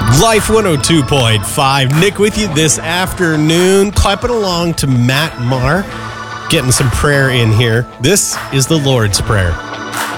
Life 102.5. Nick with you this afternoon, clapping along to Matt Maher, getting some prayer in here. This is the Lord's Prayer.